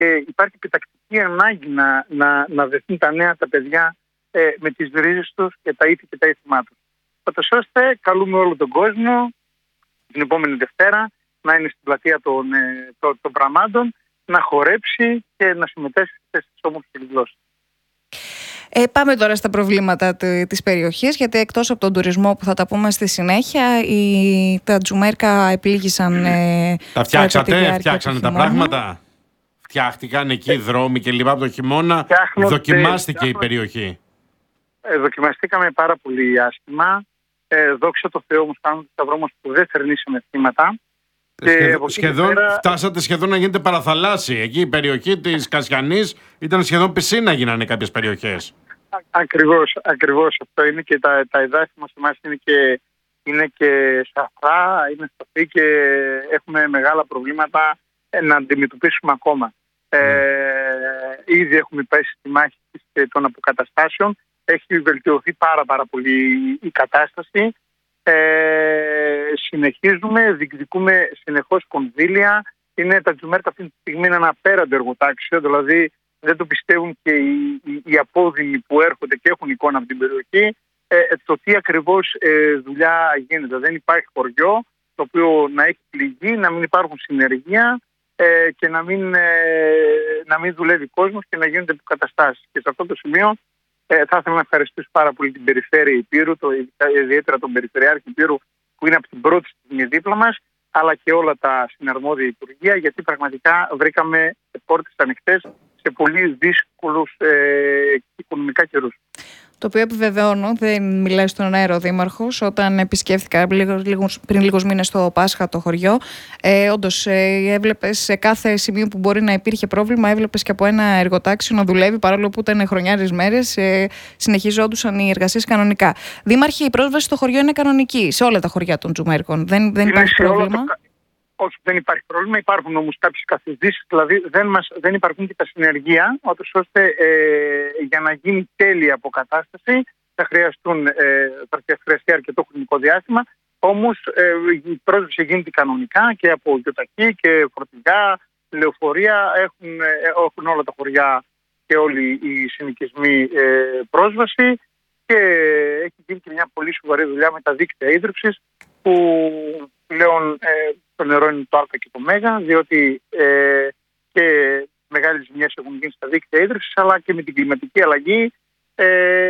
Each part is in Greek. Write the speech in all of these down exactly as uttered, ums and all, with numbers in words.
και υπάρχει επιτακτική ανάγκη να, να, να δεθούν τα νέα τα παιδιά ε, με τις ρίζες τους και τα ήθη και τα ήθημά τους. Ούτως ώστε καλούμε όλο τον κόσμο την επόμενη Δευτέρα να είναι στην πλατεία των, ε, των, των πραγμάτων, να χορέψει και να συμμετέχει στις όμορφες εκδηλώσεις. Ε, πάμε τώρα στα προβλήματα της περιοχής, γιατί εκτός από τον τουρισμό που θα τα πούμε στη συνέχεια, οι, τα τζουμέρκα επλήγησαν. Ε, τα φτιάξατε, φτιάξανε τα πράγματα. Φτιάχτηκαν εκεί δρόμοι και λοιπά από το χειμώνα. Δοκιμάστηκε η περιοχή. Ε, δοκιμαστήκαμε πάρα πολύ άσχημα. Ε, δόξα τω Θεώ όμως κάνουμε το σταυρό μας που δεν θερνήσαμε θύματα. Σχεδόν, σχεδόν, πέρα... Φτάσατε σχεδόν να γίνετε παραθαλάσσι. Εκεί η περιοχή της Κασιανής ήταν σχεδόν πισίνα, γίνανε κάποιες περιοχές. Ακριβώς, ακριβώς αυτό είναι, και τα, τα εδάφη μας εμάς είναι και, είναι και σαφρά, είναι σταθή και έχουμε μεγάλα προβλήματα να αντιμετωπίσουμε ακόμα. Mm. Ε, ήδη έχουμε πέσει στη μάχη των αποκαταστάσεων, έχει βελτιωθεί πάρα, πάρα πολύ η κατάσταση. Ε, συνεχίζουμε, διεκδικούμε συνεχώς κονδύλια. Είναι τα τζουμέρκα αυτή τη στιγμή είναι ένα απέραντο εργοτάξιο, δηλαδή δεν το πιστεύουν και οι, οι, οι απόδημοι που έρχονται και έχουν εικόνα από την περιοχή ε, το τι ακριβώς ε, δουλειά γίνεται. Δεν υπάρχει χωριό το οποίο να έχει πληγεί, να μην υπάρχουν συνεργεία ε, και να μην, ε, να μην δουλεύει κόσμος και να γίνονται αποκαταστάσεις. Και σε αυτό το σημείο ε, θα ήθελα να ευχαριστήσω πάρα πολύ την Περιφέρεια Ηπείρου, το, ιδιαίτερα τον Περιφερειάρχη Ηπείρου που είναι από την πρώτη στιγμή δίπλα μας, αλλά και όλα τα συναρμόδια υπουργεία, γιατί πραγματικά βρήκαμε πόρτες ανοιχτές σε πολύ δύσκολους ε, οικονομικά καιρούς. Το οποίο επιβεβαιώνω, δεν μιλάει στον αέρα ο Δήμαρχος. Όταν επισκέφθηκα πριν λίγους μήνες στο Πάσχα το χωριό, ε, όντως ε, έβλεπες σε κάθε σημείο που μπορεί να υπήρχε πρόβλημα, έβλεπες και από ένα εργοτάξιο να δουλεύει, παρόλο που ήταν χρονιάρες μέρες, ε, συνεχιζόντουσαν οι εργασίες κανονικά. Δήμαρχε, η πρόσβαση στο χωριό είναι κανονική σε όλα τα χωριά των τζουμέρκων. Δεν, δεν υπάρχει πρόβλημα. Το... Όχι, δεν υπάρχει πρόβλημα. Υπάρχουν όμως κάποιες καθυστερήσεις, δηλαδή δεν, μας, δεν υπάρχουν και τα συνεργεία, ώστε ε, για να γίνει τέλεια αποκατάσταση θα, χρειαστούν, ε, θα χρειαστεί αρκετό χρονικό διάστημα. Όμως ε, η πρόσβαση γίνεται κανονικά και από γιοταχή και φορτηγά, λεωφορεία, έχουν, ε, έχουν όλα τα χωριά και όλοι οι συνοικισμοί ε, πρόσβαση, και έχει γίνει και μια πολύ σοβαρή δουλειά με τα δίκτυα ίδρυυσης που πλέον ε, το νερό είναι το Α και το Μέγα, διότι ε, και μεγάλες ζημιές έχουν γίνει στα δίκτυα ίδρυυσης, αλλά και με την κλιματική αλλαγή ε,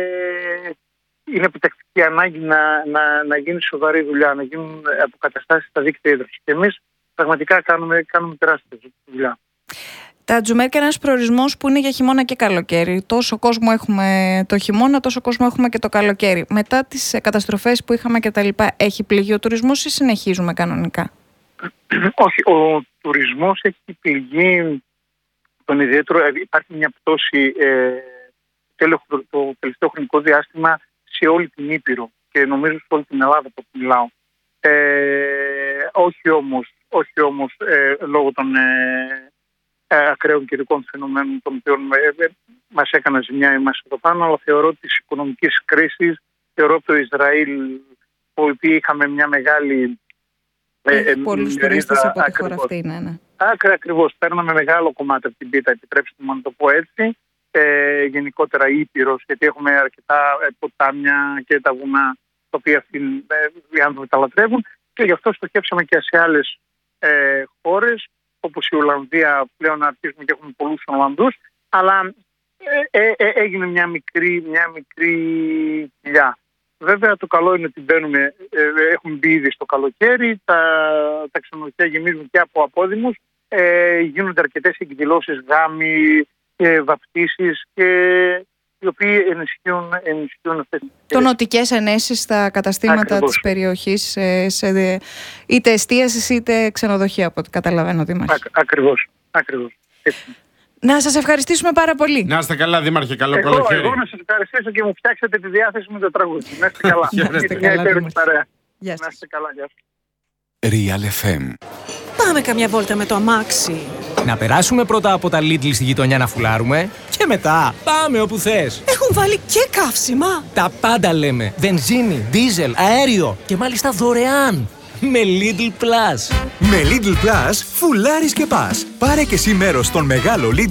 είναι επιτακτική ανάγκη να, να, να γίνει σοβαρή δουλειά, να γίνουν αποκαταστάσεις στα δίκτυα ίδρυυσης. Και εμείς πραγματικά κάνουμε, κάνουμε τεράστια δουλειά. Τα τζουμέρκα είναι ένας προορισμός που είναι για χειμώνα και καλοκαίρι. Τόσο κόσμο έχουμε το χειμώνα, τόσο κόσμο έχουμε και το καλοκαίρι. Μετά τις καταστροφές που είχαμε και τα λοιπά, έχει πληγεί ο τουρισμός ή συνεχίζουμε κανονικά? Όχι, ο τουρισμός έχει πληγεί τον ιδιαίτερο. Υπάρχει μια πτώση ε, το τελευταίο χρονικό διάστημα σε όλη την Ήπειρο και νομίζω σε όλη την Ελλάδα που μιλάω. Ε, όχι όμως, όχι όμως ε, λόγω των ε, ε, ακραίων καιρικών φαινομένων των οποίων ε, ε, μας έκανα ζημιά εμάς εδώ πάνω, αλλά θεωρώ της οικονομικής κρίσης, θεωρώ το Ισραήλ που επειδή είχαμε μια μεγάλη Έχει ε, πολλούς τουρίστες από τη χώρα αυτή, ναι, ναι. Άκρη, ακριβώς. Παίρναμε μεγάλο κομμάτι από την πίτα, επιτρέψτε μου να το πω έτσι. Ε, γενικότερα Ήπειρος, γιατί έχουμε αρκετά ε, ποτάμια και τα βουνά, τα οποία αυτοί ε, οι άνθρωποι τα λατρεύουν. Και γι' αυτό στοχεύσαμε και σε άλλες ε, χώρες, όπως η Ολλανδία. Πλέον αρχίζουμε και έχουμε πολλούς Ολλανδούς. Αλλά ε, ε, ε, έγινε μια μικρή, μια μικρή κοιλιά. Βέβαια το καλό είναι ότι μπαίνουμε, ε, έχουμε μπει ήδη στο καλοκαίρι, τα, τα ξενοδοχεία γεμίζουν και από απόδημους, ε, γίνονται αρκετές εκδηλώσεις, γάμοι, ε, βαπτίσεις, και οι οποίοι ενισχύουν, ενισχύουν αυτές τις... Τονωτικές ενέσεις στα καταστήματα Ακριβώς. της περιοχής, σε, σε, είτε εστίασης είτε ξενοδοχεία, από ό,τι καταλαβαίνω, Δήμαρχε. Ακ, ακριβώς, ακριβώς. Έτσι. Να σας ευχαριστήσουμε πάρα πολύ. Να είστε καλά, Δήμαρχε, καλό εγώ, καλοκαίρι. Εγώ να σας ευχαριστήσω και μου φτιάξετε τη διάθεση με το τραγούδι. Να είστε καλά. Να είστε καλά, παρέα. Να είστε καλά, γεια σας. Real εφ εμ. Πάμε καμιά βόλτα με το αμάξι. Να περάσουμε πρώτα από τα Lidl στη γειτονιά να φουλάρουμε και μετά πάμε όπου θες. Έχουν βάλει και καύσιμα. Τα πάντα λέμε. Βενζίνη, δίζελ, αέριο και μάλιστα δωρεάν. με Lidl Plus. Με Lidl Plus, φουλάρεις και πας. Πάρε και εσύ μέρος στον μεγάλο Lidl